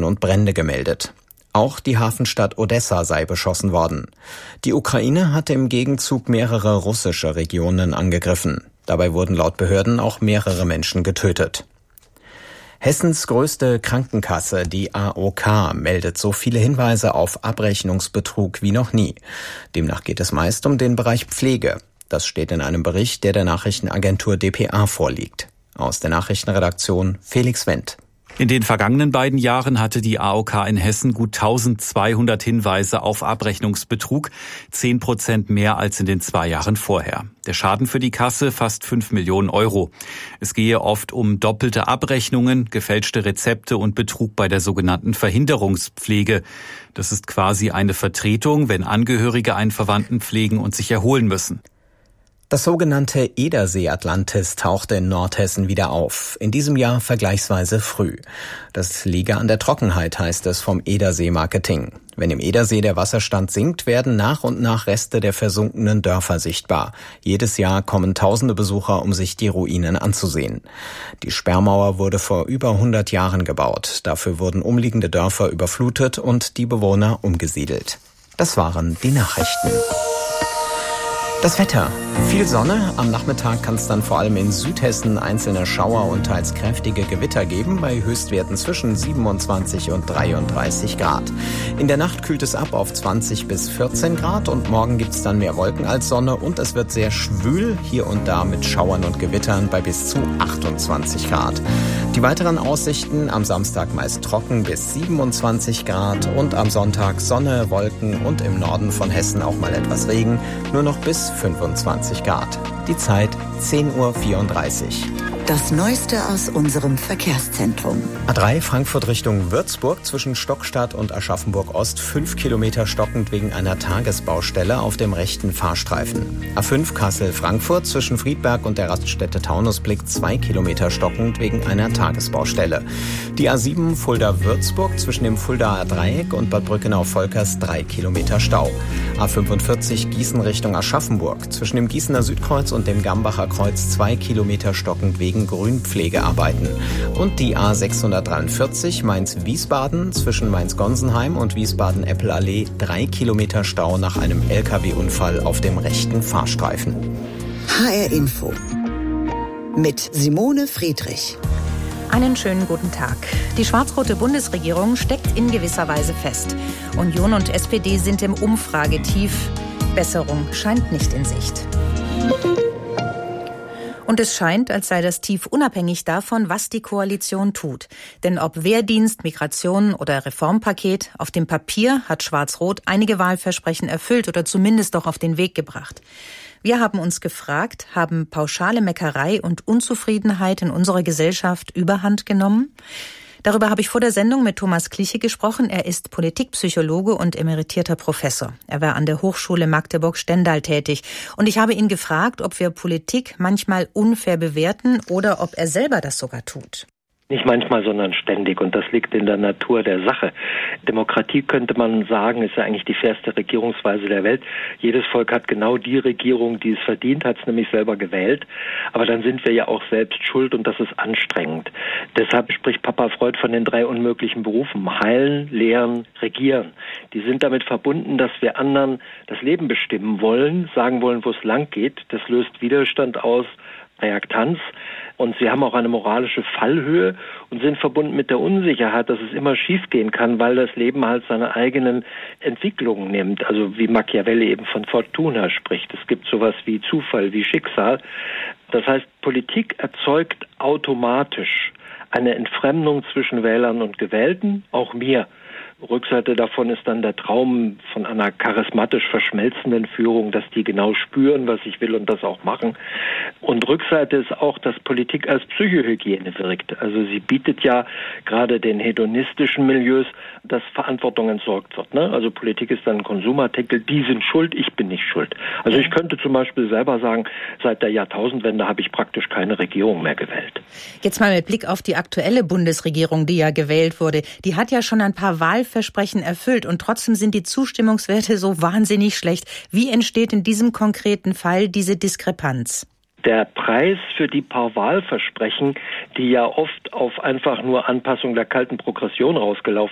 und Brände gemeldet. Auch die Hafenstadt Odessa sei beschossen worden. Die Ukraine hatte im Gegenzug mehrere russische Regionen angegriffen. Dabei wurden laut Behörden auch mehrere Menschen getötet. Hessens größte Krankenkasse, die AOK, meldet so viele Hinweise auf Abrechnungsbetrug wie noch nie. Demnach geht es meist um den Bereich Pflege. Das steht in einem Bericht, der Nachrichtenagentur dpa vorliegt. Aus der Nachrichtenredaktion Felix Wendt. In den vergangenen beiden Jahren hatte die AOK in Hessen gut 1200 Hinweise auf Abrechnungsbetrug, 10% mehr als in den 2 Jahren vorher. Der Schaden für die Kasse fast 5 Millionen Euro. Es gehe oft um doppelte Abrechnungen, gefälschte Rezepte und Betrug bei der sogenannten Verhinderungspflege. Das ist quasi eine Vertretung, wenn Angehörige einen Verwandten pflegen und sich erholen müssen. Das sogenannte Edersee Atlantis tauchte in Nordhessen wieder auf. In diesem Jahr vergleichsweise früh. Das liege an der Trockenheit, heißt es vom Edersee Marketing. Wenn im Edersee der Wasserstand sinkt, werden nach und nach Reste der versunkenen Dörfer sichtbar. Jedes Jahr kommen tausende Besucher, um sich die Ruinen anzusehen. Die Sperrmauer wurde vor über 100 Jahren gebaut. Dafür wurden umliegende Dörfer überflutet und die Bewohner umgesiedelt. Das waren die Nachrichten. Das Wetter. Viel Sonne. Am Nachmittag kann es dann vor allem in Südhessen einzelne Schauer und teils kräftige Gewitter geben, bei Höchstwerten zwischen 27 und 33 Grad. In der Nacht kühlt es ab auf 20 bis 14 Grad und morgen gibt es dann mehr Wolken als Sonne und es wird sehr schwül, hier und da mit Schauern und Gewittern bei bis zu 28 Grad. Die weiteren Aussichten: am Samstag meist trocken bis 27 Grad und am Sonntag Sonne, Wolken und im Norden von Hessen auch mal etwas Regen, nur noch bis 25 Grad. Die Zeit 10:34 Uhr. Das Neueste aus unserem Verkehrszentrum. A3 Frankfurt Richtung Würzburg zwischen Stockstadt und Aschaffenburg-Ost 5 Kilometer stockend wegen einer Tagesbaustelle auf dem rechten Fahrstreifen. A5 Kassel-Frankfurt zwischen Friedberg und der Raststätte Taunusblick 2 Kilometer stockend wegen einer Tagesbaustelle. Die A7 Fulda-Würzburg zwischen dem Fuldaer Dreieck und Bad Brückenau-Volkers 3 Kilometer Stau. A45 Gießen Richtung Aschaffenburg zwischen dem Gießener Südkreuz und dem Gambacher Kreuz 2 Kilometer stockend wegen Grünpflegearbeiten. Und die A643 Mainz-Wiesbaden zwischen Mainz-Gonsenheim und Wiesbaden-Eppelallee 3 Kilometer Stau nach einem LKW-Unfall auf dem rechten Fahrstreifen. HR Info mit Simone Friedrich. Einen schönen guten Tag. Die schwarz-rote Bundesregierung steckt in gewisser Weise fest. Union und SPD sind im Umfragetief. Besserung scheint nicht in Sicht. Und es scheint, als sei das Tief unabhängig davon, was die Koalition tut. Denn ob Wehrdienst, Migration oder Reformpaket, auf dem Papier hat Schwarz-Rot einige Wahlversprechen erfüllt oder zumindest doch auf den Weg gebracht. Wir haben uns gefragt, haben pauschale Meckerei und Unzufriedenheit in unserer Gesellschaft überhand genommen? Darüber habe ich vor der Sendung mit Thomas Kliche gesprochen. Er ist Politikpsychologe und emeritierter Professor. Er war an der Hochschule Magdeburg-Stendal tätig. Und ich habe ihn gefragt, ob wir Politik manchmal unfair bewerten oder ob er selber das sogar tut. Nicht manchmal, sondern ständig. Und das liegt in der Natur der Sache. Demokratie, könnte man sagen, ist ja eigentlich die fairste Regierungsweise der Welt. Jedes Volk hat genau die Regierung, die es verdient, hat es nämlich selber gewählt. Aber dann sind wir ja auch selbst schuld und das ist anstrengend. Deshalb spricht Papa Freud von den 3 unmöglichen Berufen. Heilen, lehren, regieren. Die sind damit verbunden, dass wir anderen das Leben bestimmen wollen, sagen wollen, wo es lang geht. Das löst Widerstand aus, Reaktanz. Und sie haben auch eine moralische Fallhöhe und sind verbunden mit der Unsicherheit, dass es immer schiefgehen kann, weil das Leben halt seine eigenen Entwicklungen nimmt. Also wie Machiavelli eben von Fortuna spricht. Es gibt sowas wie Zufall, wie Schicksal. Das heißt, Politik erzeugt automatisch eine Entfremdung zwischen Wählern und Gewählten, auch mir. Rückseite davon ist dann der Traum von einer charismatisch verschmelzenden Führung, dass die genau spüren, was ich will und das auch machen. Und Rückseite ist auch, dass Politik als Psychohygiene wirkt. Also sie bietet ja gerade den hedonistischen Milieus, dass Verantwortung entsorgt wird. Ne? Also Politik ist dann ein Konsumartikel, die sind schuld, ich bin nicht schuld. Also ich könnte zum Beispiel selber sagen, seit der Jahrtausendwende habe ich praktisch keine Regierung mehr gewählt. Jetzt mal mit Blick auf die aktuelle Bundesregierung, die ja gewählt wurde. Die hat ja schon ein paar Wahlversprechen erfüllt und trotzdem sind die Zustimmungswerte so wahnsinnig schlecht. Wie entsteht in diesem konkreten Fall diese Diskrepanz? Der Preis für die paar Wahlversprechen, die ja oft auf einfach nur Anpassung der kalten Progression rausgelaufen